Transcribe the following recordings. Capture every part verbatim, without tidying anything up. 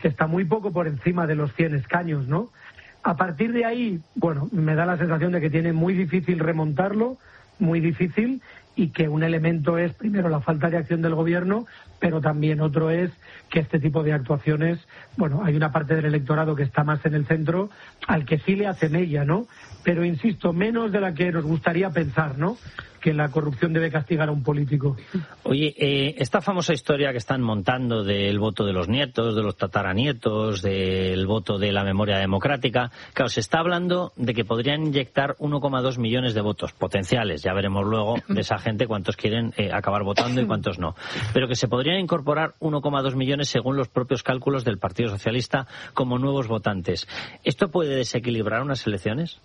que está muy poco por encima de los cien escaños, ¿no? A partir de ahí, bueno, me da la sensación de que tiene muy difícil remontarlo, muy difícil, y que un elemento es, primero, la falta de acción del gobierno, pero también otro es que este tipo de actuaciones, bueno, hay una parte del electorado que está más en el centro, al que sí le hace mella, ¿no? Pero, insisto, menos de la que nos gustaría pensar, ¿no?, que la corrupción debe castigar a un político. Oye, eh, esta famosa historia que están montando del voto de los nietos, de los tataranietos, del voto de la memoria democrática, claro, se está hablando de que podrían inyectar uno coma dos millones de votos potenciales, ya veremos luego de esa gente cuántos quieren eh, acabar votando y cuántos no, pero que se podrían incorporar uno coma dos millones según los propios cálculos del Partido Socialista como nuevos votantes. ¿Esto puede desequilibrar unas elecciones?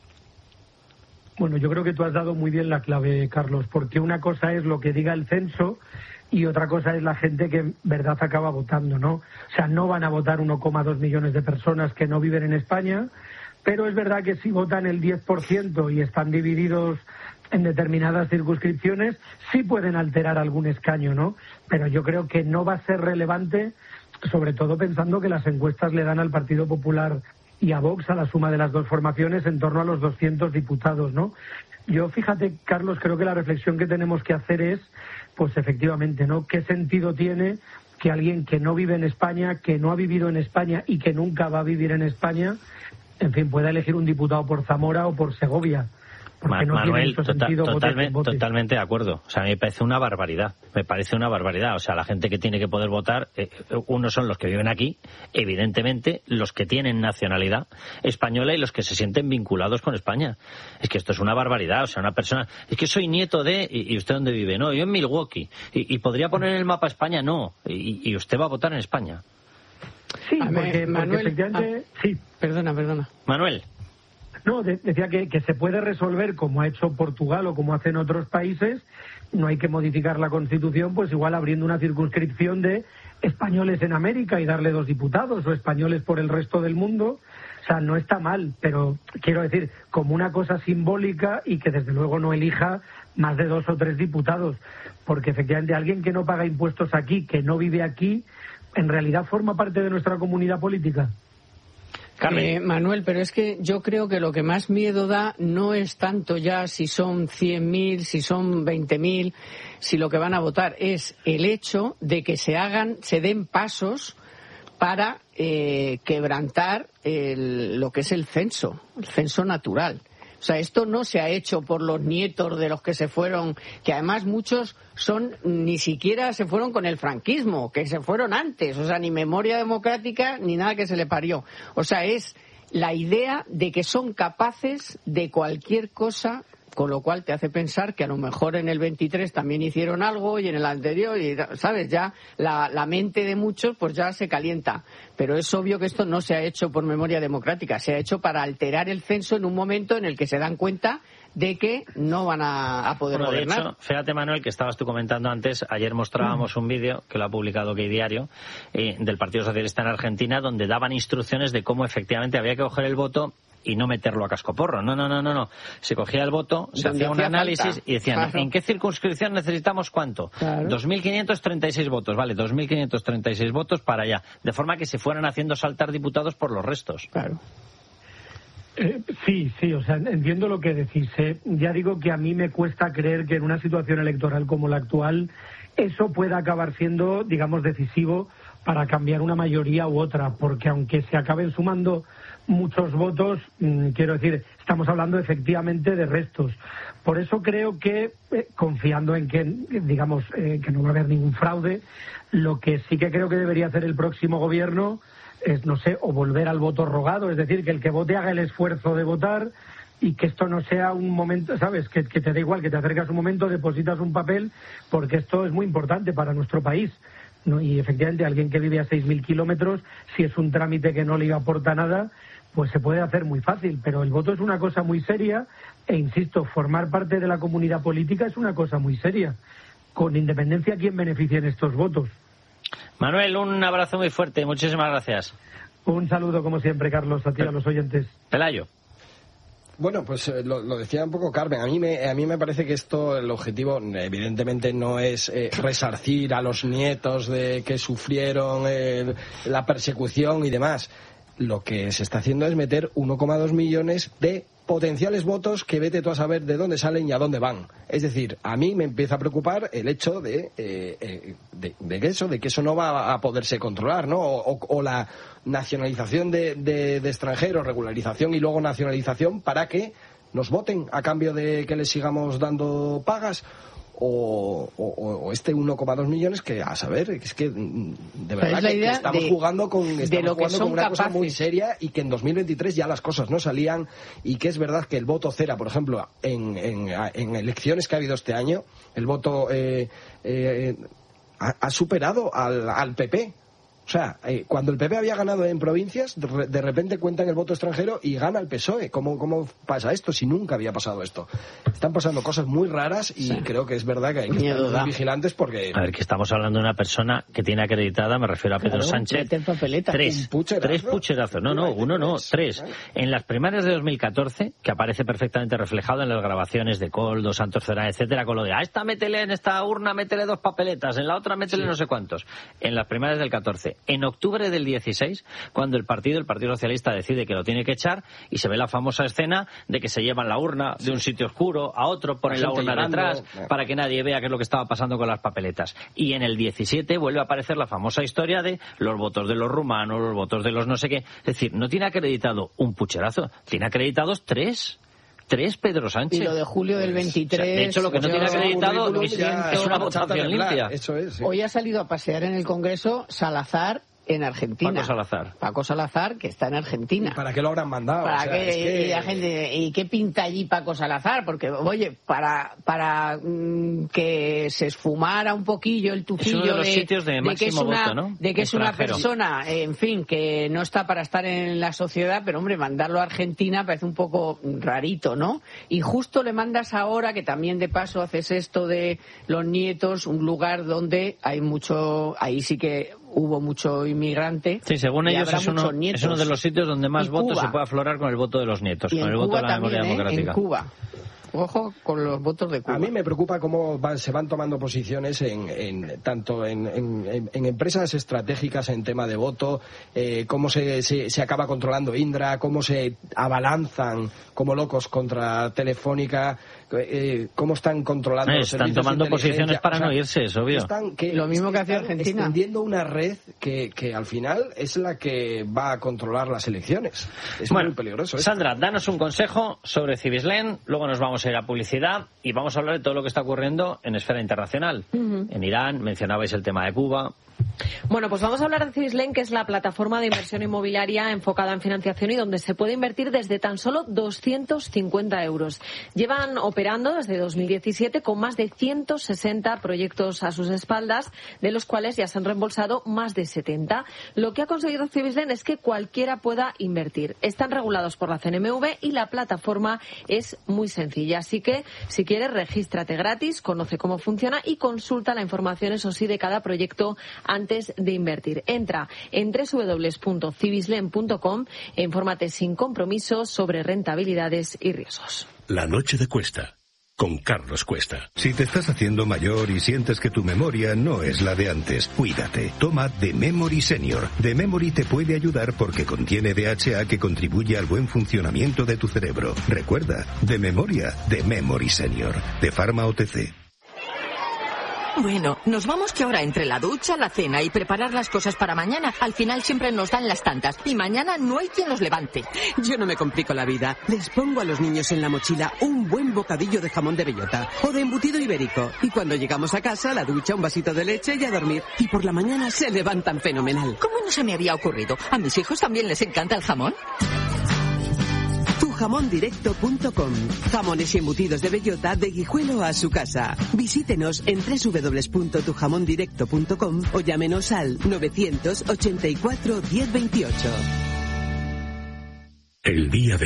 Bueno, yo creo que tú has dado muy bien la clave, Carlos, porque una cosa es lo que diga el censo y otra cosa es la gente que en verdad acaba votando, ¿no? O sea, no van a votar uno coma dos millones de personas que no viven en España, pero es verdad que si votan el diez por ciento y están divididos en determinadas circunscripciones, sí pueden alterar algún escaño, ¿no? Pero yo creo que no va a ser relevante, sobre todo pensando que las encuestas le dan al Partido Popular y a Vox, a la suma de las dos formaciones, en torno a los doscientos diputados, ¿no? Yo, fíjate, Carlos, creo que la reflexión que tenemos que hacer es, pues efectivamente, ¿no?, ¿qué sentido tiene que alguien que no vive en España, que no ha vivido en España y que nunca va a vivir en España, en fin, pueda elegir un diputado por Zamora o por Segovia? Ma- no Manuel, tota- totalmente, vote, totalmente de acuerdo. O sea, a mí me parece una barbaridad. Me parece una barbaridad. O sea, la gente que tiene que poder votar, eh, unos son los que viven aquí, evidentemente, los que tienen nacionalidad española y los que se sienten vinculados con España. Es que esto es una barbaridad. O sea, una persona, es que soy nieto de, y, y usted dónde vive, no, yo en Milwaukee, y, y podría poner en el mapa España, no, y, y usted va a votar en España. Sí, porque, porque Manuel, efectivamente, ah, sí. Perdona, perdona. Manuel. No, de, decía que, que se puede resolver como ha hecho Portugal o como hacen otros países. No hay que modificar la Constitución, pues igual abriendo una circunscripción de españoles en América y darle dos diputados, o españoles por el resto del mundo. O sea, no está mal, pero quiero decir, como una cosa simbólica y que desde luego no elija más de dos o tres diputados, porque efectivamente alguien que no paga impuestos aquí, que no vive aquí, en realidad forma parte de nuestra comunidad política. Eh, Manuel, pero es que yo creo que lo que más miedo da no es tanto ya si son cien mil, si son veinte mil, si lo que van a votar es el hecho de que se hagan, se den pasos para eh, quebrantar el, lo que es el censo, el censo natural. O sea, esto no se ha hecho por los nietos de los que se fueron, que además muchos son, ni siquiera se fueron con el franquismo, que se fueron antes, o sea, ni memoria democrática ni nada que se le parió. O sea, es la idea de que son capaces de cualquier cosa, con lo cual te hace pensar que a lo mejor en el veintitrés también hicieron algo y en el anterior, y sabes, ya la, la mente de muchos pues ya se calienta. Pero es obvio que esto no se ha hecho por memoria democrática, se ha hecho para alterar el censo en un momento en el que se dan cuenta de que no van a, a poder bueno, gobernar. De hecho, fíjate, Manuel, que estabas tú comentando antes, ayer mostrábamos mm. un vídeo que lo ha publicado Gay Diario eh, del Partido Socialista en Argentina, donde daban instrucciones de cómo efectivamente había que coger el voto y no meterlo a cascoporro. No, no, no, no, no. Se cogía el voto, se hacía un análisis falta. Y decían, claro, ¿en qué circunscripción necesitamos cuánto? Claro. dos mil quinientos treinta y seis votos, vale, dos mil quinientos treinta y seis votos para allá. De forma que se fueran haciendo saltar diputados por los restos. Claro. Eh, sí, sí, o sea, entiendo lo que decís. Eh. Ya digo que a mí me cuesta creer que en una situación electoral como la actual eso pueda acabar siendo, digamos, decisivo para cambiar una mayoría u otra, porque aunque se acaben sumando muchos votos, mmm, quiero decir, estamos hablando efectivamente de restos. Por eso creo que, eh, confiando en que, digamos, eh, que no va a haber ningún fraude, lo que sí que creo que debería hacer el próximo gobierno es, no sé, o volver al voto rogado, es decir, que el que vote haga el esfuerzo de votar y que esto no sea un momento, ¿sabes?, que, que te da igual, que te acercas un momento, depositas un papel, porque esto es muy importante para nuestro país, ¿no? Y efectivamente alguien que vive a seis mil kilómetros, si es un trámite que no le aporta nada, pues se puede hacer muy fácil, pero el voto es una cosa muy seria e, insisto, formar parte de la comunidad política es una cosa muy seria, con independencia a quién beneficien estos votos. Manuel, un abrazo muy fuerte, muchísimas gracias. Un saludo como siempre, Carlos, a ti y a los oyentes. Pelayo. Bueno, pues lo, lo decía un poco Carmen. A mí me, a mí me parece que esto, el objetivo, evidentemente, no es eh, resarcir a los nietos de que sufrieron eh, la persecución y demás. Lo que se está haciendo es meter uno coma dos millones de potenciales votos que vete tú a saber de dónde salen y a dónde van. Es decir, a mí me empieza a preocupar el hecho de, eh, eh, de, de que eso, de que eso no va a poderse controlar, ¿no? O, o, o la nacionalización de, de, de extranjeros, regularización y luego nacionalización para que nos voten a cambio de que les sigamos dando pagas. O, o, o este uno coma dos millones que, a saber, es que de verdad que, que estamos de, jugando con, estamos jugando con una capaces. cosa muy seria y que en dos mil veintitrés ya las cosas no salían y que es verdad que el voto cera, por ejemplo, en, en, en elecciones que ha habido este año, el voto eh, eh, ha, ha superado al, al P P. O sea, eh, cuando el P P había ganado en provincias, de, de repente cuentan el voto extranjero y gana el P S O E. ¿Cómo, ¿Cómo pasa esto si nunca había pasado esto? Están pasando cosas muy raras y sí. creo que es verdad que hay que Miedo estar muy vigilantes porque... A ver, que estamos hablando de una persona que tiene acreditada, me refiero a Pedro claro, Sánchez, tres, pucherazo? tres pucherazos. No, no, uno no, tres. En las primarias de dos mil catorce, que aparece perfectamente reflejado en las grabaciones de Coldo, Santos Fernández, etcétera, con lo de, a esta métele en esta urna, métele dos papeletas, en la otra métele sí. no sé cuántos. En las primarias del catorce. En octubre del dieciséis, cuando el partido, el Partido Socialista, decide que lo tiene que echar y se ve la famosa escena de que se llevan la urna de un sitio oscuro a otro, ponen la urna detrás para que nadie vea qué es lo que estaba pasando con las papeletas. Y en el diecisiete vuelve a aparecer la famosa historia de los votos de los rumanos, los votos de los no sé qué. Es decir, no tiene acreditado un pucherazo, tiene acreditados tres. Tres Pedro Sánchez. Y lo de julio del veintitrés... O sea, de hecho, lo que no tiene acreditado es, es una votación limpia. Eso es, sí. Hoy ha salido a pasear en el Congreso Salazar en Argentina. Paco Salazar. Paco Salazar, que está en Argentina. ¿Y para qué lo habrán mandado? ¿Para o sea, qué, es que... y, la gente, ¿Y qué pinta allí Paco Salazar? Porque, oye, para para mmm, que se esfumara un poquillo el tufillo es uno de, los de, sitios de, de que es una, voto, ¿no? de que es una extranjero. persona, en fin, que no está para estar en la sociedad, pero, hombre, mandarlo a Argentina parece un poco rarito, ¿no? Y justo le mandas ahora, que también de paso haces esto de los nietos, un lugar donde hay mucho, ahí sí que hubo mucho inmigrante. Sí, según ellos es uno, es uno de los sitios donde más votos se puede aflorar con el voto de los nietos, y con el voto de la memoria también, democrática. ¿eh? En Cuba. Ojo con los votos de Cuba. A mí me preocupa cómo van, se van tomando posiciones en, en tanto en, en, en empresas estratégicas en tema de voto, eh, cómo se, se, se acaba controlando Indra, cómo se abalanzan como locos contra Telefónica, eh, cómo están controlando eh, los están servicios tomando de posiciones para o sea, no irse, es obvio. Están, que, Lo mismo que hace Argentina. Extendiendo una red que, que al final es la que va a controlar las elecciones. Es bueno, muy peligroso. Sandra, esto. danos un consejo sobre Cibislen, luego nos vamos a ir a publicidad y vamos a hablar de todo lo que está ocurriendo en esfera internacional. Uh-huh. En Irán, mencionabais el tema de Cuba. Bueno, pues vamos a hablar de Cibislen, que es la plataforma de inversión inmobiliaria enfocada en financiación y donde se puede invertir desde tan solo doscientos cincuenta euros. Llevan operando desde dos mil diecisiete con más de ciento sesenta proyectos a sus espaldas, de los cuales ya se han reembolsado más de setenta. Lo que ha conseguido Cibislen es que cualquiera pueda invertir. Están regulados por la C N M V y la plataforma es muy sencilla. Así que, si quieres, regístrate gratis, conoce cómo funciona y consulta la información, eso sí, de cada proyecto antes de invertir. Entra en doble u doble u doble u punto cibislen punto com e infórmate sin compromiso sobre rentabilidades y riesgos. La noche de Cuesta, con Carlos Cuesta. Si te estás haciendo mayor y sientes que tu memoria no es la de antes, cuídate. Toma The Memory Senior. The Memory te puede ayudar porque contiene D H A que contribuye al buen funcionamiento de tu cerebro. Recuerda, de memoria, The Memory Senior. De Pharma O T C. Bueno, nos vamos que ahora entre la ducha, la cena y preparar las cosas para mañana, al final siempre nos dan las tantas y mañana no hay quien los levante. Yo no me complico la vida. Les pongo a los niños en la mochila un buen bocadillo de jamón de bellota o de embutido ibérico. Y cuando llegamos a casa, la ducha, un vasito de leche y a dormir. Y por la mañana se levantan fenomenal. ¿Cómo no se me había ocurrido? ¿A mis hijos también les encanta el jamón? tu jamón directo punto com. Jamones y embutidos de bellota de Guijuelo a su casa. Visítenos en doble u doble u doble u punto tu jamón directo punto com o llámenos al novecientos ochenta y cuatro diez veintiocho. El día de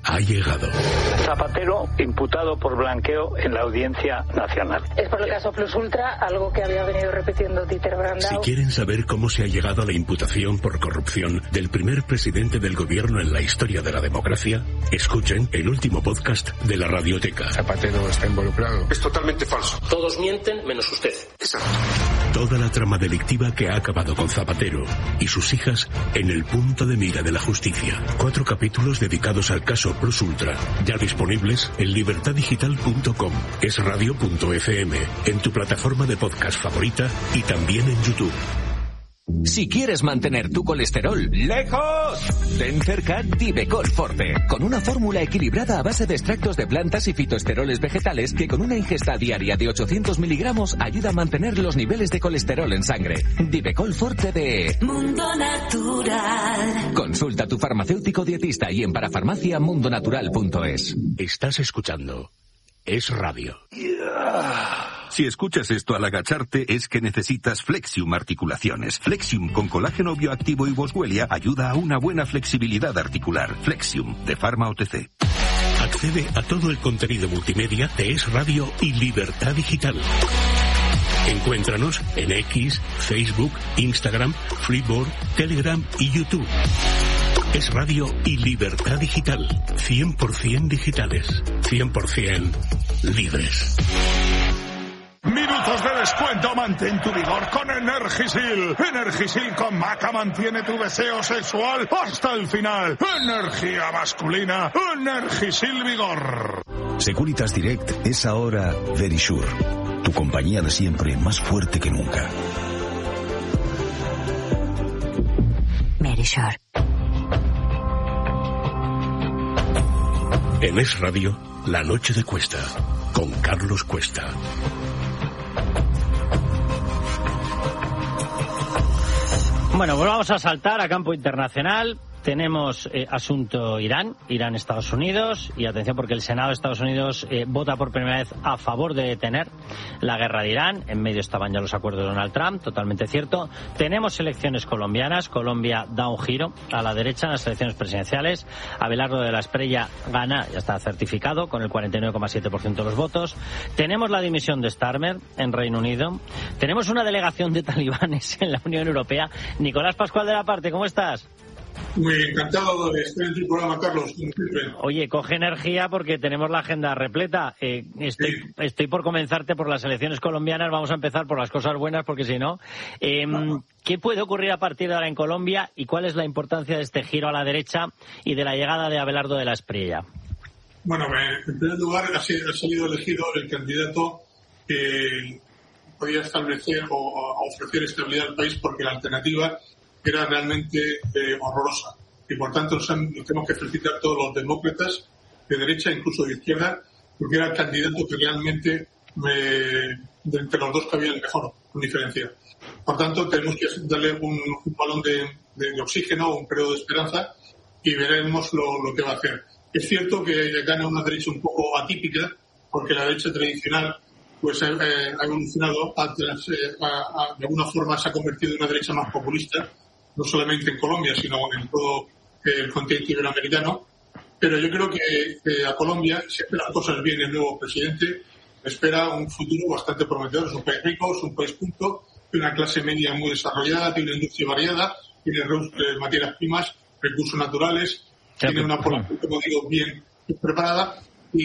ha llegado. Zapatero imputado por blanqueo en la Audiencia Nacional. Es por el caso Plus Ultra, algo que había venido repitiendo Dieter Brandau. Si quieren saber cómo se ha llegado a la imputación por corrupción del primer presidente del gobierno en la historia de la democracia, escuchen el último podcast de la Radioteca. Zapatero está involucrado. Es totalmente falso. Todos mienten menos usted. Exacto. Toda la trama delictiva que ha acabado con Zapatero y sus hijas en el punto de mira de la justicia. Cuatro capítulos dedicados al caso Plus Ultra, ya disponibles en libertad digital punto com, esradio punto efe eme, en tu plataforma de podcast favorita y también en YouTube. Si quieres mantener tu colesterol lejos, ten cerca Divecol Forte, con una fórmula equilibrada a base de extractos de plantas y fitoesteroles vegetales que con una ingesta diaria de ochocientos miligramos ayuda a mantener los niveles de colesterol en sangre. Divecol Forte de Mundo Natural. Consulta a tu farmacéutico dietista y en parafarmacia mundo natural punto es. Estás escuchando Es Radio. Si escuchas esto al agacharte es que necesitas Flexium Articulaciones. Flexium con colágeno bioactivo y boswellia ayuda a una buena flexibilidad articular. Flexium de Pharma O T C. Accede a todo el contenido multimedia de Es Radio y Libertad Digital. Encuéntranos en X, Facebook, Instagram, Freeboard, Telegram y YouTube. Es Radio y Libertad Digital. cien por ciento digitales. cien por ciento libres. Minutos de descuento, mantén tu vigor con Energisil. Energisil con maca mantiene tu deseo sexual hasta el final. Energía masculina, Energisil Vigor. Securitas Direct es ahora Verisure, tu compañía de siempre más fuerte que nunca. Verisure. En Es Radio, La Noche de Cuesta, con Carlos Cuesta. Bueno, pues vamos a saltar a campo internacional. Tenemos eh, asunto Irán, Irán-Estados Unidos, y atención porque el Senado de Estados Unidos eh, vota por primera vez a favor de detener la guerra de Irán. En medio estaban ya los acuerdos de Donald Trump, totalmente cierto. Tenemos elecciones colombianas, Colombia da un giro a la derecha en las elecciones presidenciales. Abelardo de la Espriella gana, ya está certificado, con el cuarenta y nueve coma siete por ciento de los votos. Tenemos la dimisión de Starmer en Reino Unido. Tenemos una delegación de talibanes en la Unión Europea. Nicolás Pascual de la Parte, ¿cómo estás? Muy encantado de estar en tu programa, Carlos. Oye, coge energía porque tenemos la agenda repleta. Eh, estoy, sí. estoy por comenzarte por las elecciones colombianas. Vamos a empezar por las cosas buenas porque si no... Eh, no. ¿Qué puede ocurrir a partir de ahora en Colombia y cuál es la importancia de este giro a la derecha y de la llegada de Abelardo de la Espriella? Bueno, en primer lugar ha salido elegido el candidato que podía establecer o ofrecer estabilidad al país porque la alternativa era realmente eh, horrorosa. Y por tanto nos, han, nos tenemos que felicitar a todos los demócratas de derecha, incluso de izquierda, porque era el candidato que realmente me, de entre los dos cabía el mejor, con diferencia. Por tanto, tenemos que darle un, un balón de, de, de oxígeno, un periodo de esperanza, y veremos lo, lo que va a hacer. Es cierto que gana una derecha un poco atípica, porque la derecha tradicional pues eh, ha evolucionado, a, a, a, de alguna forma se ha convertido en una derecha más populista, no solamente en Colombia, sino en todo el continente iberoamericano. Pero yo creo que eh, a Colombia, si hace las cosas bien el nuevo presidente, espera un futuro bastante prometedor. Es un país rico, es un país culto, tiene una clase media muy desarrollada, tiene una industria variada, tiene eh, materias primas, recursos naturales, sí, tiene una población, como digo, bien preparada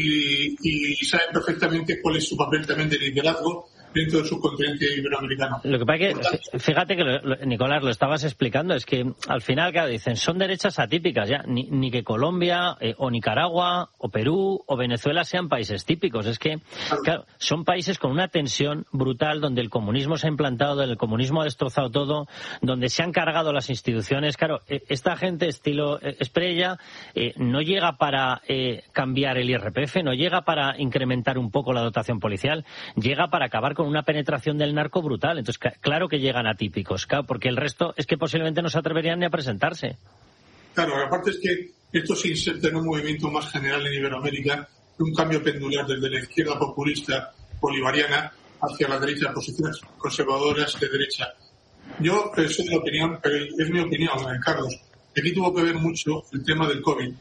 y, y sabe perfectamente cuál es su papel también de liderazgo dentro del subcontinente iberoamericano. Lo que pasa es que, fíjate que, lo, lo, Nicolás, lo estabas explicando, es que al final, claro, dicen, son derechas atípicas ya, ni, ni que Colombia, eh, o Nicaragua, o Perú, o Venezuela sean países típicos, es que, claro. claro, son países con una tensión brutal, donde el comunismo se ha implantado, donde el comunismo ha destrozado todo, donde se han cargado las instituciones. Claro, eh, esta gente, estilo eh, Espriella, eh, no llega para eh, cambiar el I R P F, no llega para incrementar un poco la dotación policial, llega para acabar con con una penetración del narco brutal. Entonces, claro que llegan atípicos, claro, porque el resto es que posiblemente no se atreverían ni a presentarse. Claro, aparte es que esto se inserta en un movimiento más general en Iberoamérica, un cambio pendular desde la izquierda populista bolivariana hacia la derecha, posiciones conservadoras de derecha. Yo soy de la opinión, pero es mi opinión, Carlos, aquí tuvo que ver mucho el tema del COVID,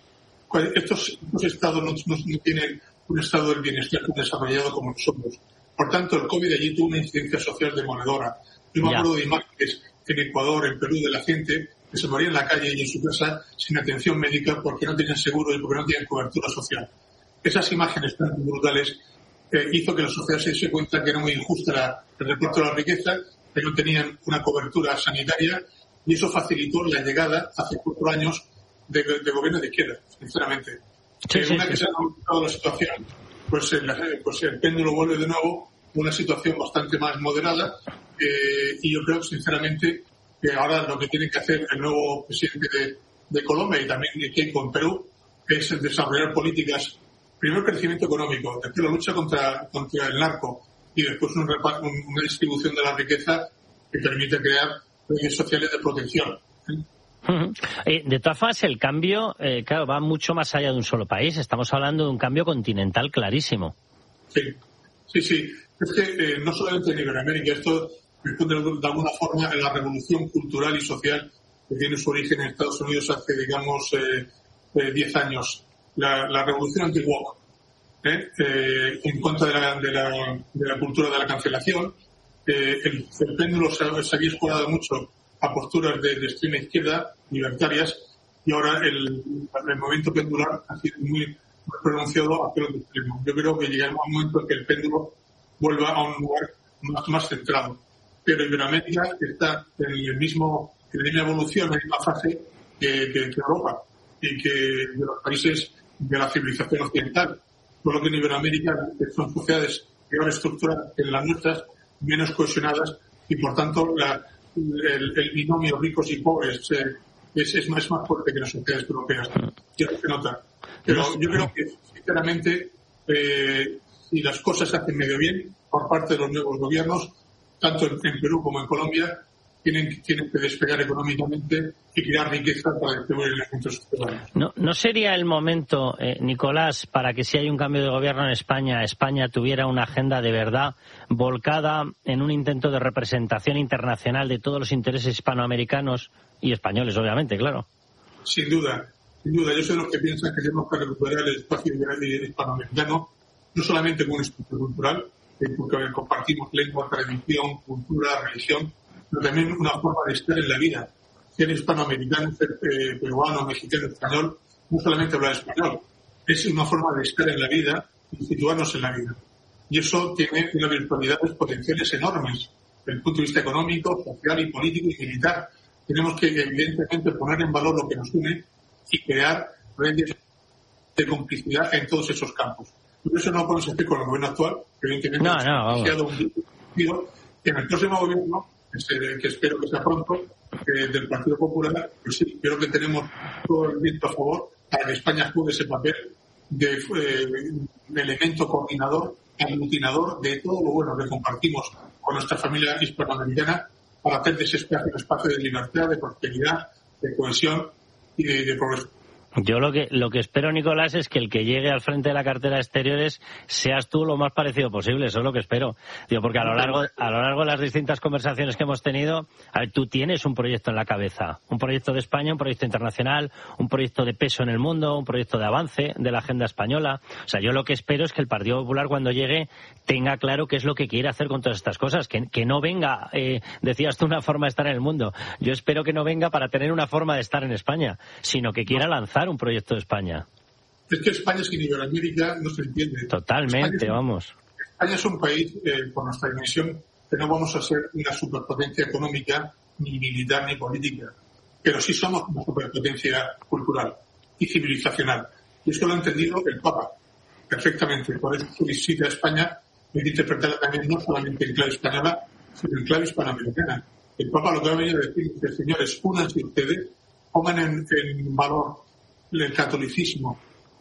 estos, estos estados no, no, no tienen un estado del bienestar desarrollado como nosotros. Por tanto, el COVID allí tuvo una incidencia social demoledora. Yo me acuerdo de imágenes en Ecuador, en Perú, de la gente que se moría en la calle y en su casa sin atención médica porque no tenían seguro y porque no tenían cobertura social. Esas imágenes tan brutales eh, hizo que la sociedad se diese cuenta que era muy injusta la, el reparto de la riqueza, que no tenían una cobertura sanitaria, y eso facilitó la llegada hace cuatro años de, de gobierno de izquierda, sinceramente. Sí, eh, sí, una sí. que se ha aumentado la situación, pues, el, pues el péndulo vuelve de nuevo a una situación bastante más moderada, eh, y yo creo, sinceramente, que ahora lo que tiene que hacer el nuevo presidente de, de Colombia y también de Keiko en Perú es el desarrollar políticas, primero crecimiento económico, después la lucha contra, contra el narco y después un reparto, una distribución de la riqueza que permite crear redes sociales de protección. Uh-huh. Eh, de todas formas, el cambio, eh, claro, va mucho más allá de un solo país. Estamos hablando de un cambio continental clarísimo. Sí, sí, sí. Es que eh, no solamente en Iberoamérica, esto responde de alguna forma a la revolución cultural y social que tiene su origen en Estados Unidos hace, digamos, diez eh, eh, años. La, la revolución anti-woke, ¿eh? eh, en contra de la, de, la, de la cultura de la cancelación. Eh, el, el péndulo se, se había escorado mucho a posturas de, de extrema izquierda, libertarias, y ahora el, el movimiento pendular ha sido muy, muy pronunciado hacia los extremos. Yo creo que llegará un momento en que el péndulo vuelva a un lugar más, más centrado. Pero Iberoamérica está en el mismo, en la misma evolución, en la misma fase que, que, que Europa y que de los países de la civilización occidental. Solo que en Iberoamérica son sociedades peor estructuradas que las nuestras, menos cohesionadas, y por tanto la, el, el binomio ricos y pobres eh, es, es, más, es más fuerte que las sociedades europeas. Y eso se nota. Pero yo creo que, sinceramente, eh, si las cosas se hacen medio bien por parte de los nuevos gobiernos, tanto en, en Perú como en Colombia, tienen, tienen que despegar económicamente y crear riqueza para distribuir entre sus ciudadanos. ¿No, ¿No sería el momento, eh, Nicolás, para que si hay un cambio de gobierno en España, España tuviera una agenda de verdad volcada en un intento de representación internacional de todos los intereses hispanoamericanos y españoles, obviamente, claro? Sin duda, sin duda. Yo soy de los que piensan que tenemos que recuperar el espacio hispanoamericano, no solamente como un espacio cultural, porque compartimos lengua, tradición, cultura, religión, pero también una forma de estar en la vida. Ser hispanoamericano, ser eh, peruano, mexicano, español, no solamente hablar español, es una forma de estar en la vida y situarnos en la vida. Y eso tiene unas virtualidades potenciales enormes, desde el punto de vista económico, social y político y militar. Tenemos que, evidentemente, poner en valor lo que nos une y crear redes de complicidad en todos esos campos. Por eso no podemos hacer con el gobierno actual, que evidentemente no, no, ha iniciado un giro que en el próximo gobierno, que espero que sea pronto, eh, del Partido Popular, pues sí, creo que tenemos todo el viento a favor para que España juegue ese papel de, eh, de elemento coordinador, aglutinador de todo lo bueno que compartimos con nuestra familia hispanoamericana para hacer de ese espacio un espacio de libertad, de prosperidad, de cohesión y de, de progreso. Yo lo que lo que espero, Nicolás, es que el que llegue al frente de la cartera de Exteriores seas tú lo más parecido posible. Eso es lo que espero. Digo, porque a lo largo a lo largo de las distintas conversaciones que hemos tenido, a ver, tú tienes un proyecto en la cabeza. Un proyecto de España, un proyecto internacional, un proyecto de peso en el mundo, un proyecto de avance de la agenda española. O sea, yo lo que espero es que el Partido Popular, cuando llegue, tenga claro qué es lo que quiere hacer con todas estas cosas. Que, que no venga, eh, decías tú, una forma de estar en el mundo. Yo espero que no venga para tener una forma de estar en España, sino que quiera lanzar un proyecto de España. Es que España sin Iberoamérica no se entiende. Totalmente, España, vamos. España es un país, eh, por nuestra dimensión, que no vamos a ser una superpotencia económica, ni militar, ni política. Pero sí somos una superpotencia cultural y civilizacional. Y esto lo ha entendido el Papa perfectamente. Por eso su visita a España hay que interpretarla también no solamente en clave española, sino en clave hispanoamericana. El Papa lo que ha venido a decir es que, señores, únanse ustedes, pongan en, en valor el catolicismo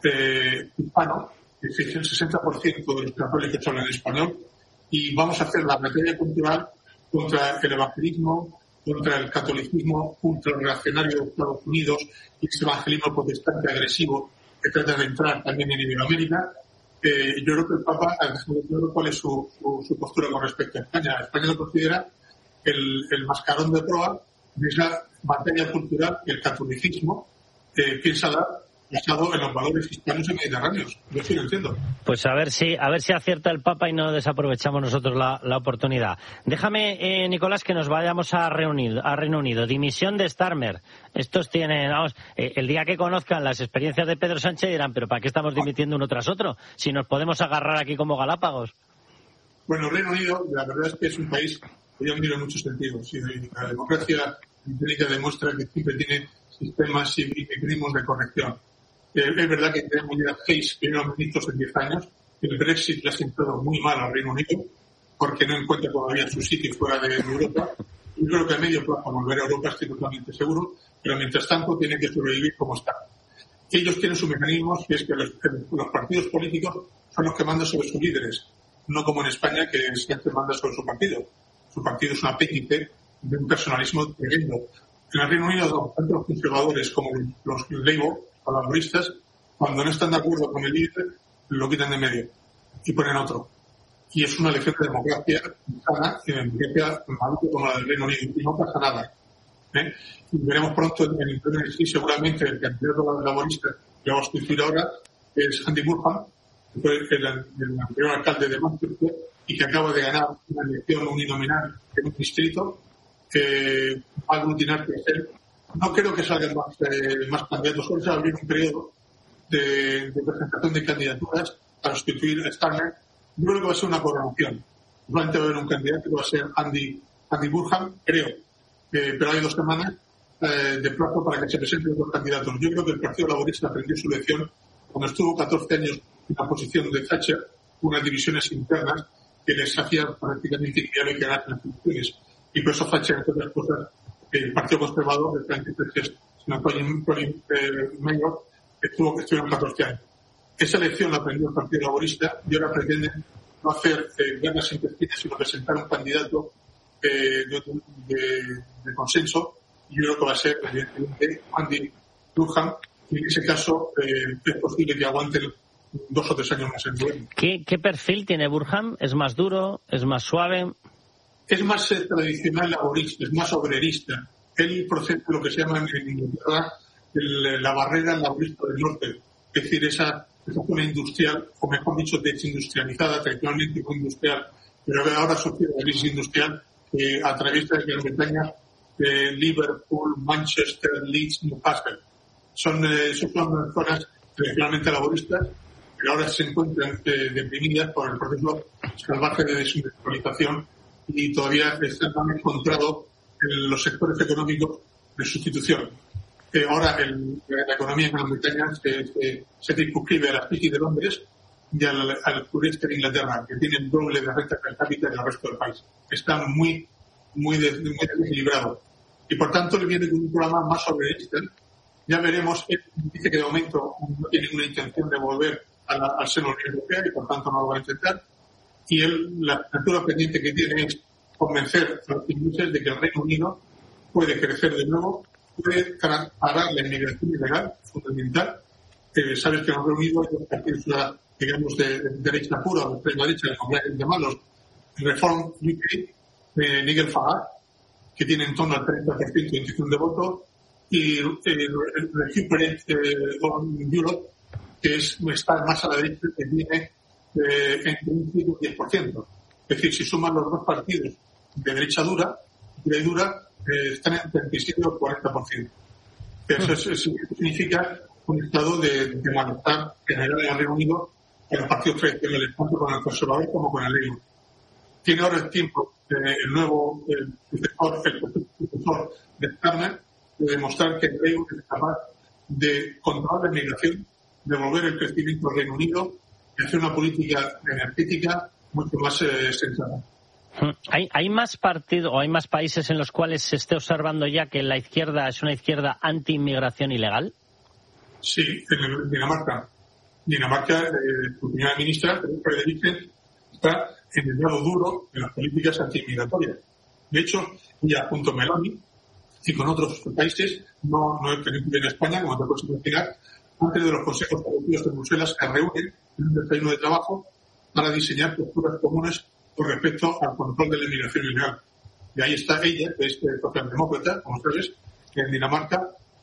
eh, hispano, es decir, el sesenta por ciento de los católicos hablan español, y vamos a hacer la batalla cultural contra el evangelismo, contra el catolicismo ultrarreaccionario de Estados Unidos y ese evangelismo protestante agresivo que trata de entrar también en Iberoamérica. Eh, yo creo que el Papa ha dejado claro cuál es su, su, su postura con respecto a España. España lo considera el, el mascarón de proa de esa batalla cultural que el catolicismo eh, piensa dar basado en los valores hispanos y mediterráneos. Yo sí lo entiendo. Pues a ver si a ver si acierta el Papa y no desaprovechamos nosotros la, la oportunidad. Déjame, eh, Nicolás, que nos vayamos a Reino Unido. A Reino Unido. Dimisión de Starmer. Estos tienen, vamos, eh, el día que conozcan las experiencias de Pedro Sánchez dirán, pero ¿para qué estamos dimitiendo uno tras otro? Si nos podemos agarrar aquí como Galápagos. Bueno, Reino Unido, la verdad es que es un país que yo admiro en muchos sentidos. Y la democracia británica demuestra que siempre tiene sistemas y mecanismos de corrección. Eh, es verdad que tenemos ya seis primeros ministros en diez años. El Brexit le ha sentado muy mal al Reino Unido porque no encuentra todavía su sitio fuera de Europa. Yo creo que a medio plazo volver a Europa estoy totalmente seguro, pero mientras tanto tiene que sobrevivir como está. Ellos tienen sus mecanismos, y es que los, los partidos políticos son los que mandan sobre sus líderes, no como en España, que siempre manda sobre su partido. Su partido es un apéndice de un personalismo tremendo. En el Reino Unido, tanto los conservadores como los Labour, o los laboristas, cuando no están de acuerdo con el líder, lo quitan de medio y ponen otro. Y es una lección de democracia sana y de democracia maluca como la del Reino Unido. Y no pasa nada. ¿eh? Y veremos pronto en el pleno de sí, seguramente el candidato laborista que vamos a discutir ahora es Andy Burham, que fue el, el anterior alcalde de Manchester y que acaba de ganar una elección uninominal en un distrito que va a aglutinar que hacer. No creo que salgan más, eh, más candidatos, solo se va a abrir un periodo de, de presentación de candidaturas para sustituir a Starmer. Yo creo que va a ser una coronación. Solamente va a haber un candidato que va a ser Andy, Andy Burham, creo. Eh, pero hay dos semanas eh, de plazo para que se presenten los candidatos. Yo creo que el Partido Laborista aprendió su lección cuando estuvo catorce años en la posición de Thatcher, unas divisiones internas que les hacían prácticamente inviable ganar las elecciones. Y por eso Thatcher, entre otras cosas, el Partido Conservador, de Francis Thatcher, sino Colin, Colin eh, Mayor, estuvo que estuvieron catorce años. Esa lección la aprendió el Partido Laborista y ahora pretenden no hacer eh, ganas intestinas, sino presentar un candidato eh, de, de, de consenso. Y yo creo que va a ser, evidentemente, Andy Burham, y en ese caso eh, es posible que aguanten dos o tres años más en gobierno. ¿Qué, ¿Qué perfil tiene Burham? ¿Es más duro? ¿Es más suave? Es más eh, tradicional laborista, es más obrerista. Él procede de lo que se llama en Inglaterra el, la barrera laborista del norte, es decir, esa, esa zona industrial, o mejor dicho, desindustrializada, tradicionalmente muy industrial, pero que ahora sufre la crisis industrial que atraviesa de Gran Bretaña, eh, Liverpool, Manchester, Leeds, Newcastle. Son, eh, son zonas tradicionalmente laboristas, pero ahora se encuentran eh, deprimidas por el proceso salvaje de desindustrialización y todavía están tan encontrados en los sectores económicos de sustitución. Eh, ahora el, la economía en Gran Bretaña se, se, se circunscribe a la City de Londres y al, al sureste de Inglaterra, que tiene el doble de renta per cápita del resto del país. Está muy, muy, de, muy desequilibrado. Y por tanto le viene con un programa más obrerista. Ya veremos, él dice que de momento no tiene ninguna intención de volver a la, al seno de la Unión Europea y por tanto no lo va a intentar. Y él, la asignatura pendiente que tiene es convencer a los ingleses de que el Reino Unido puede crecer de nuevo, puede parar la inmigración ilegal, fundamental. Eh, sabes que en el Reino Unido hay dos partidos, digamos, de, de derecha pura, o de extrema derecha, como hay que llamarlos, Reform U K, eh, Nigel Farage, que tiene en torno al treinta por ciento de intención de voto, y eh, Recuperate eh, Europe, que es, está más a la derecha, que tiene eh, entre un cinco y diez por ciento. Es decir, si suman los dos partidos de derecha dura, de dura, eh, están en treinta y siete o cuarenta por ciento. Eso, es, eso significa un estado de, de malestar general en el Reino Unido en los partidos tradicionales, tanto con el conservador como con el Labour. Tiene ahora el tiempo eh, el nuevo eh, sucesor, el sucesor de Starmer de demostrar que el Labour es capaz de controlar la inmigración, de volver el crecimiento al Reino Unido y hacer una política energética mucho más eh, sensata. ¿Hay, ¿Hay más partidos o hay más países en los cuales se esté observando ya que la izquierda es una izquierda anti-inmigración ilegal? Sí, en Dinamarca. Dinamarca, eh, su primera ministra, Frederiksen, está en el lado duro de las políticas anti-inmigratorias. De hecho, ya junto a Meloni y con otros países, no, no en España, como te puedes imaginar, antes de los consejos europeos de Bruselas se reúnen en un desayuno de trabajo para diseñar posturas comunes con respecto al control de la inmigración ilegal. Y ahí está ella, que es socialdemócrata, como sabes, que en Dinamarca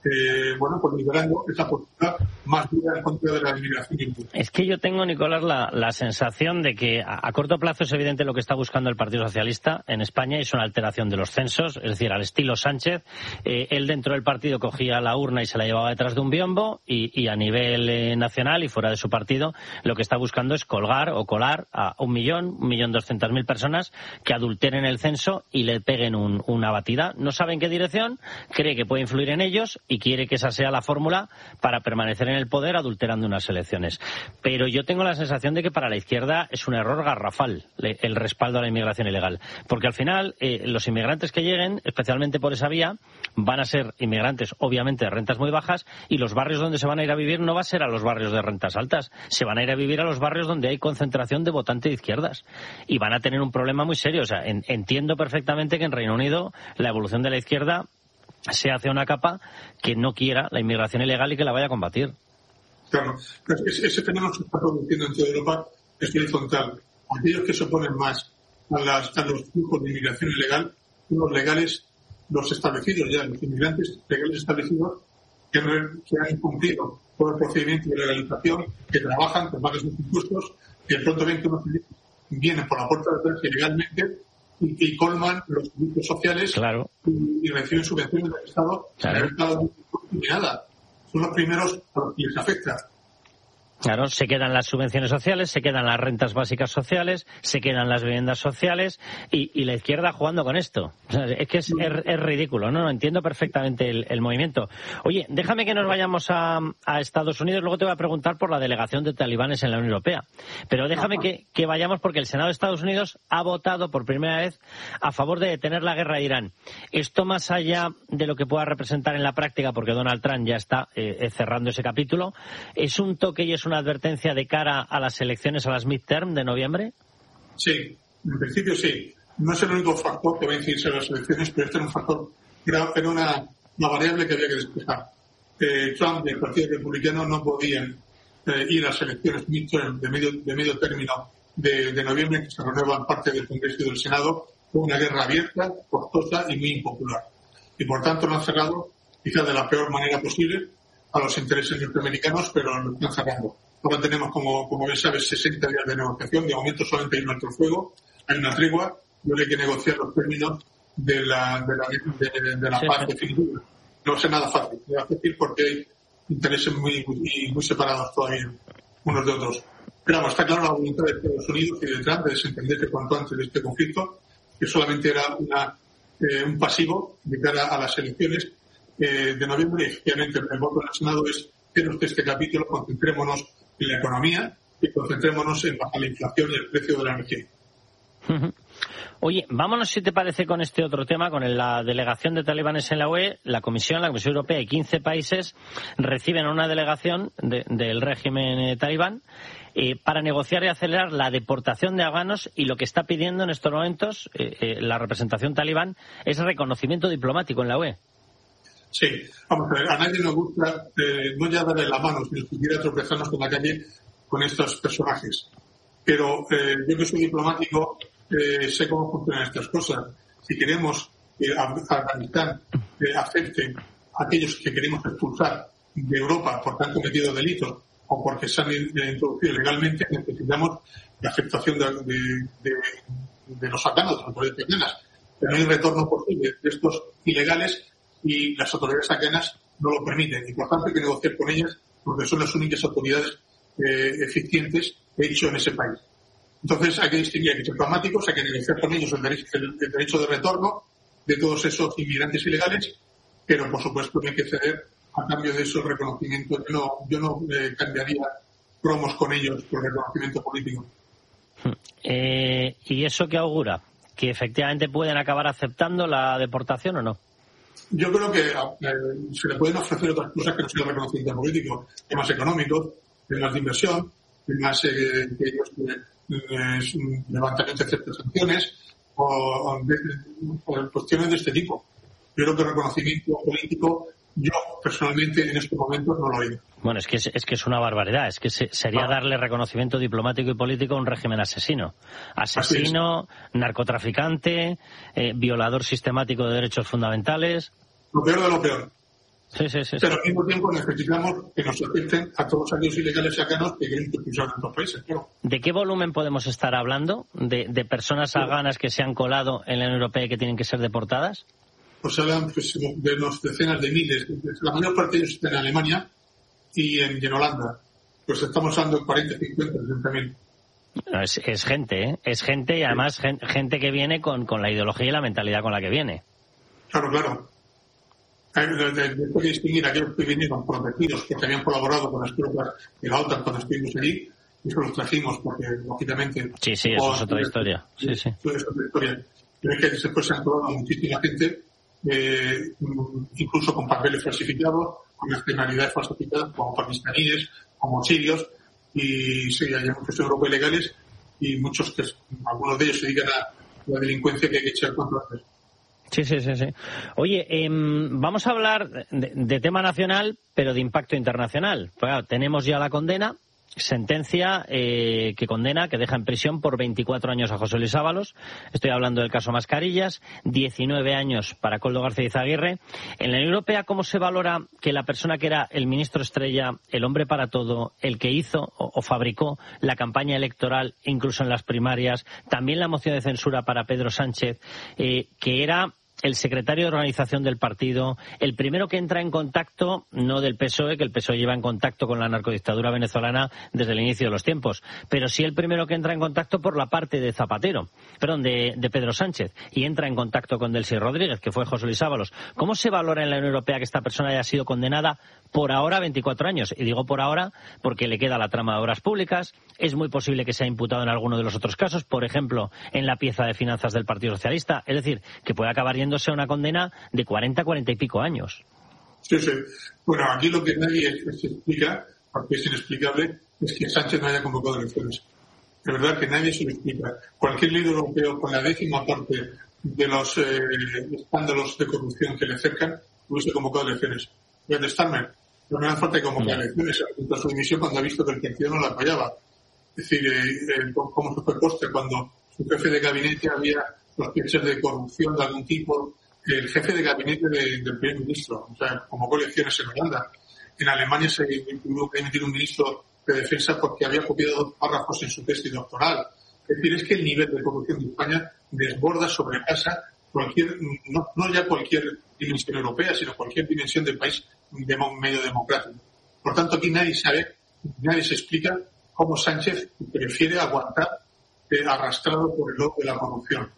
eh, bueno, pues liberando esa postura más dura en contra de la inmigración. Es que yo tengo, Nicolás, la, la sensación de que a, a corto plazo es evidente lo que está buscando el Partido Socialista en España, y es una alteración de los censos, es decir, al estilo Sánchez. Eh, él dentro del partido cogía la urna y se la llevaba detrás de un biombo, y, y a nivel eh, nacional y fuera de su partido lo que está buscando es colgar o colar a un millón, un millón doscientas mil personas que adulteren el censo y le peguen un, una batida. No sabe en qué dirección, cree que puede influir en ellos y quiere que esa sea la fórmula para permanecer en el poder adulterando unas elecciones. Pero yo tengo la sensación de que para la izquierda es un error garrafal el respaldo a la inmigración ilegal, porque al final eh, los inmigrantes que lleguen, especialmente por esa vía, van a ser inmigrantes obviamente de rentas muy bajas, y los barrios donde se van a ir a vivir no va a ser a los barrios de rentas altas, se van a ir a vivir a los barrios donde hay concentración de votantes de izquierdas, y van a tener un problema muy serio. O sea, en, entiendo perfectamente que en Reino Unido la evolución de la izquierda se hace una capa que no quiera la inmigración ilegal y que la vaya a combatir. Claro, ese, ese fenómeno se está produciendo en toda Europa, es horizontal. Aquellos que se oponen más a, las, a los flujos de inmigración ilegal, los legales, los establecidos ya, los inmigrantes legales establecidos, que, que han cumplido todo el procedimiento de legalización, que trabajan, que pagan sus impuestos, que de pronto ven que unos vienen por la puerta de atrás ilegalmente y, y colman los servicios sociales, claro, y, y reciben subvenciones del Estado, claro, del Estado y nada. Son los primeros a los que les afecta. Claro, se quedan las subvenciones sociales, se quedan las rentas básicas sociales, se quedan las viviendas sociales, y, y la izquierda jugando con esto. O sea, es que es, es, es ridículo, ¿no? Entiendo perfectamente el, el movimiento. Oye, déjame que nos vayamos a, a Estados Unidos, luego te voy a preguntar por la delegación de talibanes en la Unión Europea. Pero déjame que, que vayamos, porque el Senado de Estados Unidos ha votado por primera vez a favor de detener la guerra de Irán. Esto, más allá de lo que pueda representar en la práctica, porque Donald Trump ya está eh, cerrando ese capítulo, ¿es un toque y es una advertencia de cara a las elecciones, a las midterm de noviembre? Sí, en principio sí. No es el único factor que va a incidir sobre las elecciones, pero este era un factor, era, era una, una variable que había que despejar. Eh, Trump y el Partido Republicano no podían eh, ir a las elecciones midterm de medio, de medio término de, de noviembre, que se renuevan parte del Congreso y del Senado, con una guerra abierta, costosa y muy impopular. Y por tanto lo han cerrado, quizás de la peor manera posible, a los intereses norteamericanos, pero lo están cerrando. Ahora tenemos, como, como bien sabes, sesenta días de negociación. De momento solamente hay un alto fuego, hay una tregua, y ahora hay que negociar los términos de la, de la, de, de la sí, paz sí. definitiva. No va a ser nada fácil, no va a ser fácil porque hay intereses muy, muy, muy separados todavía unos de otros. Pero vamos, está claro la voluntad de Estados Unidos y de Trump de desentenderse cuanto antes de este conflicto, que solamente era una, eh, un pasivo de cara a las elecciones eh, de noviembre. Y efectivamente el voto del Senado es que de este capítulo concentrémonos en la economía y concentrémonos en bajar la inflación y el precio de la energía. Oye, vámonos, si te parece, con este otro tema, con la delegación de talibanes en la U E. La Comisión, la Comisión Europea y quince países reciben a una delegación de, del régimen eh, talibán eh, para negociar y acelerar la deportación de afganos, y lo que está pidiendo en estos momentos eh, eh, la representación talibán es reconocimiento diplomático en la U E. Sí, vamos a ver, a nadie nos gusta eh, no ya darle la mano, sino siquiera tropezarnos en la calle con estos personajes. Pero eh, yo que soy diplomático eh, sé cómo funcionan estas cosas. Si queremos que Afganistán eh, acepte a aquellos que queremos expulsar de Europa porque han cometido delitos o porque se han introducido ilegalmente, necesitamos la aceptación de, de, de, de los afganos, de las autoridades afganas. Pero no hay retorno posible de estos ilegales y las autoridades afganas no lo permiten. Y por tanto hay que negociar con ellas porque son las únicas autoridades eh, eficientes hechas en ese país. Entonces hay que distinguir, hay que ser pragmáticos, hay que negociar con ellos el derecho, el, el derecho de retorno de todos esos inmigrantes ilegales, pero por supuesto no hay que ceder a cambio de esos reconocimientos. Yo no, yo no eh, cambiaría cromos con ellos por reconocimiento político. Eh, ¿Y eso qué augura? ¿Que efectivamente pueden acabar aceptando la deportación o no? Yo creo que eh, se le pueden ofrecer otras cosas que no sea el reconocimiento político, temas económicos, temas de inversión, temas eh, que ellos eh, eh, levantamiento de ciertas sanciones o, o, de, o cuestiones de este tipo. Yo creo que el reconocimiento político, yo personalmente en estos momentos no lo oigo. Bueno, es que es, es que es una barbaridad. Es que se, sería ah. darle reconocimiento diplomático y político a un régimen asesino. Asesino, narcotraficante, eh, violador sistemático de derechos fundamentales. Lo peor de lo peor. Sí, sí, sí, pero sí. al mismo tiempo necesitamos que nos afecten a todos aquellos ilegales sacanos que quieren expulsar de otros países. Claro. ¿De qué volumen podemos estar hablando? ¿De, de personas afganas que se han colado en la Unión Europea y que tienen que ser deportadas? Pues hablan pues, de unos decenas de miles. La mayor parte de ellos están en Alemania y en, y en Holanda. Pues estamos hablando de cuarenta, cincuenta, sesenta mil. No, es, es gente, ¿eh? Es gente y además gen, gente que viene con, con la ideología y la mentalidad con la que viene. Claro, claro. Después de distinguir a aquellos que vinieron protegidos, que habían colaborado con las tropas de la OTAN cuando estuvimos allí, y eso los trajimos porque, lógicamente... Sí, sí, eso es otra historia. Sí, sí. Eso es otra historia. Pero es que después se han colado muchísima gente, eh, incluso con papeles falsificados, con nacionalidades falsificadas, como pakistaníes, como sirios, y sí, hay muchos europeos ilegales, y muchos que, algunos de ellos se dedican a la delincuencia que hay que echar cuanto antes. Sí, sí, sí, sí. Oye, eh, vamos a hablar de, de tema nacional, pero de impacto internacional. Pues, claro, tenemos ya la condena, sentencia eh, que condena, que deja en prisión por veinticuatro años a José Luis Ábalos. Estoy hablando del caso Mascarillas, diecinueve años para Koldo García Izaguirre. En la Unión Europea, ¿cómo se valora que la persona que era el ministro estrella, el hombre para todo, el que hizo o, o fabricó la campaña electoral, incluso en las primarias, también la moción de censura para Pedro Sánchez, eh, que era el secretario de organización del partido, el primero que entra en contacto, no del P S O E, que el P S O E lleva en contacto con la narcodictadura venezolana desde el inicio de los tiempos, pero sí el primero que entra en contacto por la parte de Zapatero, perdón, de, de Pedro Sánchez, y entra en contacto con Delcy Rodríguez, que fue José Luis Ábalos. ¿Cómo se valora en la Unión Europea que esta persona haya sido condenada por ahora veinticuatro años? Y digo por ahora porque le queda la trama de obras públicas, es muy posible que sea imputado en alguno de los otros casos, por ejemplo, en la pieza de finanzas del Partido Socialista, es decir, que puede acabar yéndose a una condena de cuarenta, cuarenta y pico años. Sí, sí. Bueno, aquí lo que nadie se explica, porque es inexplicable, es que Sánchez no haya convocado elecciones. De verdad que nadie se lo explica. Cualquier líder europeo con la décima parte de los eh, escándalos de corrupción que le acercan hubiese convocado elecciones. Voy a testarme. No me da falta de convocar elecciones. Ha su dimisión cuando ha visto que el partido no la apoyaba. Es decir, eh, eh, cómo se fue poste cuando su jefe de gabinete había sospechas de corrupción de algún tipo, el jefe de gabinete de, del primer ministro, o sea, convocó elecciones en Holanda. En Alemania se tuvo que emitir un ministro de defensa porque había copiado dos párrafos en su tesis doctoral. Es decir, es que el nivel de corrupción de España desborda, sobrepasa cualquier, no, no ya cualquier dimensión europea, sino cualquier dimensión del país de medio democrático. Por tanto, aquí nadie sabe, nadie se explica cómo Sánchez prefiere aguantar eh, arrastrado por el lobo de la corrupción.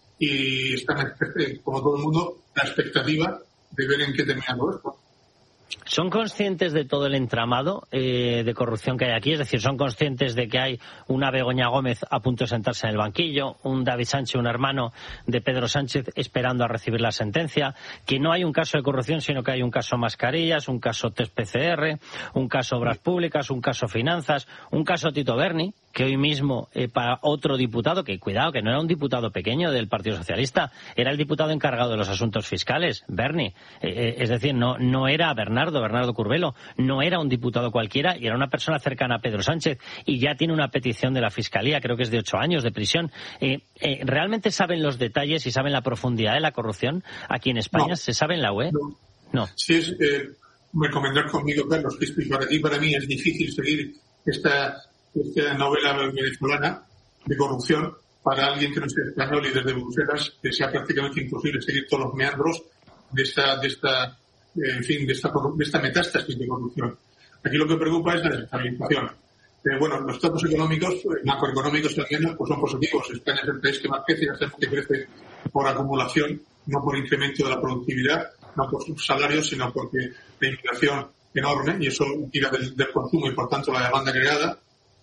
Y están, como todo el mundo, la expectativa de ver en qué termina todo esto. ¿Son conscientes de todo el entramado eh, de corrupción que hay aquí? Es decir, ¿son conscientes de que hay una Begoña Gómez a punto de sentarse en el banquillo, un David Sánchez, un hermano de Pedro Sánchez, esperando a recibir la sentencia, que no hay un caso de corrupción, sino que hay un caso Mascarillas, un caso test P C R, un caso Obras Públicas, un caso Finanzas, un caso Tito Berni, que hoy mismo eh, para otro diputado, que cuidado, que no era un diputado pequeño del Partido Socialista, era el diputado encargado de los asuntos fiscales, Berni. Eh, es decir, no, no era Bernardo, Bernardo Curvelo, no era un diputado cualquiera y era una persona cercana a Pedro Sánchez y ya tiene una petición de la Fiscalía, creo que es de ocho años de prisión. Eh, eh, ¿Realmente saben los detalles y saben la profundidad de la corrupción aquí en España? No. ¿Se sabe en la U E? No. No. Sí, es eh, recomendar conmigo, Carlos, que para ti, para mí es difícil seguir esta, esta novela venezolana de corrupción para alguien que no sea español y desde Bruselas que sea prácticamente imposible seguir todos los meandros de esta, de esta en fin, de esta, de esta metástasis de corrupción. Aquí lo que preocupa es la desestabilización. Eh, bueno, los datos económicos, macroeconómicos al menos, pues son positivos. España es el país que más crece, ya sabemos que crece por acumulación, no por incremento de la productividad, no por sus salarios, sino porque la inflación enorme y eso tira del, del consumo y por tanto la demanda agregada.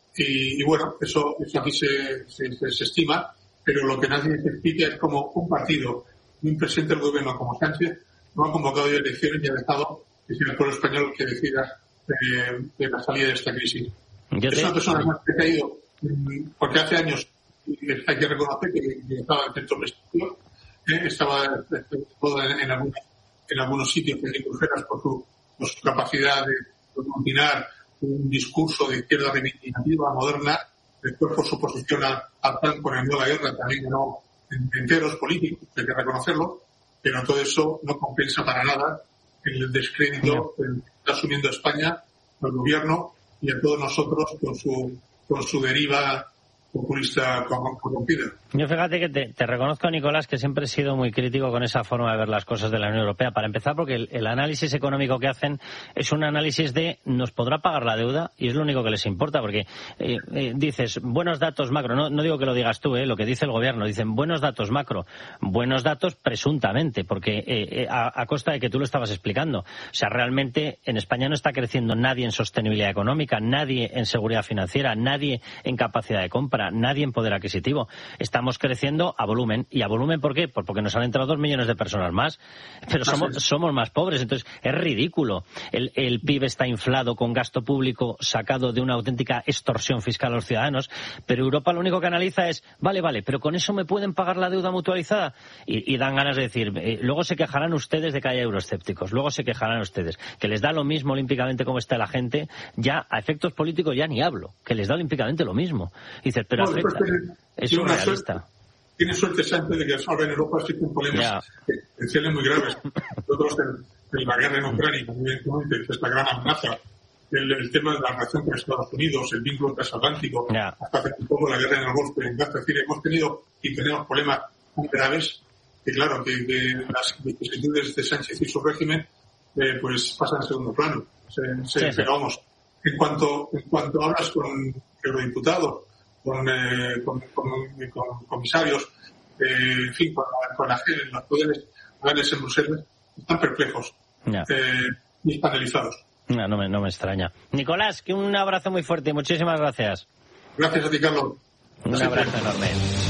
Y, y bueno, eso, eso aquí se, se, se, se estima, pero lo que nadie se explica es cómo un partido y un presidente del gobierno como Sánchez no ha convocado ya elecciones y ha dejado que sea el pueblo español el que decida de, de la salida de esta crisis. Yo es te... una persona más que ha ido, porque hace años hay que reconocer que, que estaba en el centro prestigio, eh, estaba en, en, algunos, en algunos sitios en Bruselas por su, por su capacidad de combinar un discurso de izquierda reivindicativa, moderna, después por su posición al, al plan con el no a la guerra, también ganó enteros políticos, hay que reconocerlo, pero todo eso no compensa para nada el descrédito que está asumiendo España, al gobierno y a todos nosotros con su, con su deriva populista corrompida. Yo fíjate que te, te reconozco, Nicolás, que siempre he sido muy crítico con esa forma de ver las cosas de la Unión Europea. Para empezar, porque el, el análisis económico que hacen es un análisis de nos podrá pagar la deuda y es lo único que les importa, porque eh, eh, dices buenos datos macro, no, no digo que lo digas tú, eh, lo que dice el gobierno, dicen buenos datos macro, buenos datos presuntamente, porque eh, eh, a, a costa de que tú lo estabas explicando. O sea, realmente en España no está creciendo nadie en sostenibilidad económica, nadie en seguridad financiera, nadie en capacidad de compra, nadie en poder adquisitivo. Estamos creciendo a volumen. ¿Y a volumen por qué? Pues porque nos han entrado dos millones de personas más. Pero somos, somos más pobres. Entonces, es ridículo. El, el P I B está inflado con gasto público sacado de una auténtica extorsión fiscal a los ciudadanos. Pero Europa lo único que analiza es, vale, vale, pero con eso me pueden pagar la deuda mutualizada. Y, y dan ganas de decir, eh, luego se quejarán ustedes de que haya euroescépticos. Luego se quejarán ustedes. Que les da lo mismo olímpicamente como está la gente. Ya, a efectos políticos ya ni hablo. Que les da olímpicamente lo mismo. Y dices, pero no, afecta. Es surrealista. Tiene suerte Sánchez de que ahora en Europa existen problemas potenciales muy graves. Nosotros, de, de la guerra en Ucrania, evidentemente, es la gran amenaza. El, el tema de la relación con Estados Unidos, el vínculo transatlántico, yeah. hasta hace un poco la guerra en el Golfo. Es decir, hemos tenido y tenemos problemas muy graves que, claro, que, que las vicisitudes de Sánchez y su régimen eh, pues pasan a segundo plano. Se, se, sí, pero sí. vamos, en cuanto, en cuanto hablas con eurodiputados, Con, eh, con, con, con comisarios, eh, en fin, con, con la gente, los poderes legales en Bruselas, están perplejos yeah. eh, y panelizados. No, no me, no me extraña. Nicolás, que un abrazo muy fuerte y muchísimas gracias. Gracias a ti, Carlos. Un Así abrazo que... enorme.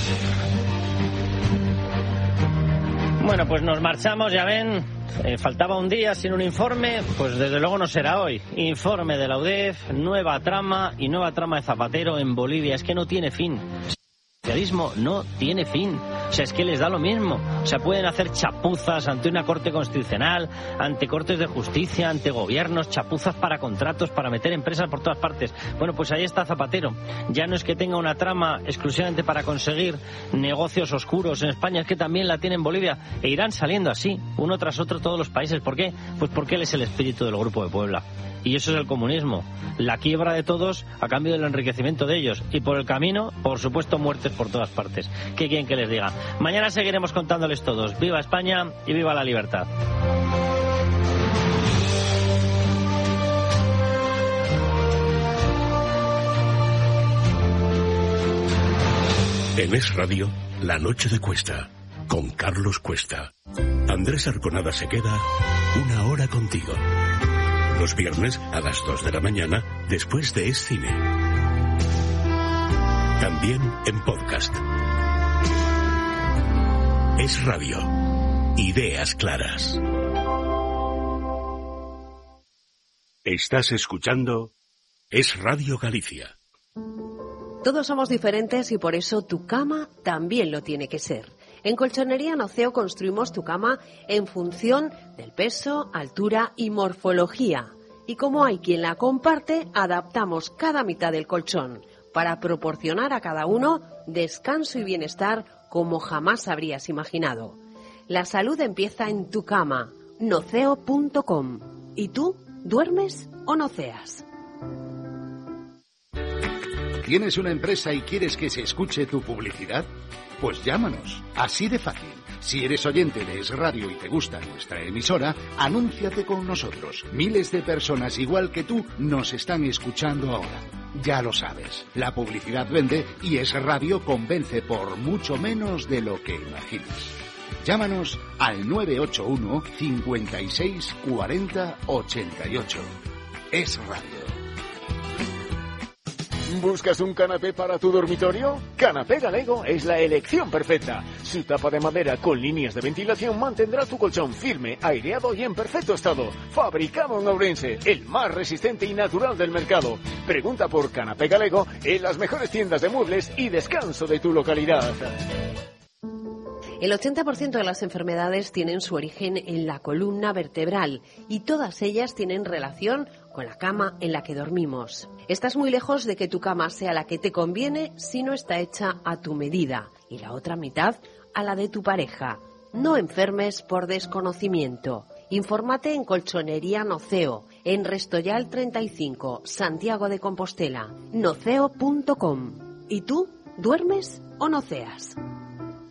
Bueno, pues nos marchamos, ya ven. Eh, faltaba un día sin un informe, pues desde luego no será hoy. Informe de la U D E F, nueva trama y nueva trama de Zapatero en Bolivia. Es que no tiene fin. El socialismo no tiene fin. O sea, es que les da lo mismo. O sea, pueden hacer chapuzas ante una corte constitucional, ante cortes de justicia, ante gobiernos, chapuzas para contratos, para meter empresas por todas partes. Bueno, pues ahí está Zapatero. Ya no es que tenga una trama exclusivamente para conseguir negocios oscuros en España, es que también la tiene en Bolivia. E irán saliendo así, uno tras otro, todos los países. ¿Por qué? Pues porque él es el espíritu del Grupo de Puebla. Y eso es el comunismo. La quiebra de todos a cambio del enriquecimiento de ellos. Y por el camino, por supuesto, muertes por todas partes. ¿Qué quieren que les diga? Mañana seguiremos contándoles todos. ¡Viva España y viva la libertad! En Es Radio, La Noche de Cuesta, con Carlos Cuesta. Andrés Arconada se queda una hora contigo. Los viernes a las dos de la mañana, después de Es Cine. También en podcast. Es Radio. Ideas claras. Estás escuchando Es Radio Galicia. Todos somos diferentes y por eso tu cama también lo tiene que ser. En Colchonería Noceo construimos tu cama en función del peso, altura y morfología. Y como hay quien la comparte, adaptamos cada mitad del colchón para proporcionar a cada uno descanso y bienestar como jamás habrías imaginado. La salud empieza en tu cama, noceo punto com. ¿Y tú, duermes o noceas? ¿Tienes una empresa y quieres que se escuche tu publicidad? Pues llámanos, así de fácil. Si eres oyente de Es Radio y te gusta nuestra emisora, anúnciate con nosotros. Miles de personas igual que tú nos están escuchando ahora. Ya lo sabes, la publicidad vende y Es Radio convence por mucho menos de lo que imaginas. Llámanos al nueve ocho uno, cincuenta y seis, cuarenta, ochenta y ocho. Es Radio. ¿Buscas un canapé para tu dormitorio? Canapé Galego es la elección perfecta. Su tapa de madera con líneas de ventilación mantendrá tu colchón firme, aireado y en perfecto estado. Fabricado en Ourense, el más resistente y natural del mercado. Pregunta por Canapé Galego en las mejores tiendas de muebles y descanso de tu localidad. El ochenta por ciento de las enfermedades tienen su origen en la columna vertebral y todas ellas tienen relación con la cama en la que dormimos. Estás muy lejos de que tu cama sea la que te conviene si no está hecha a tu medida y la otra mitad a la de tu pareja. No enfermes por desconocimiento. Infórmate en Colchonería Noceo, en Restoyal treinta y cinco, Santiago de Compostela, noceo punto com. ¿Y tú, duermes o noceas?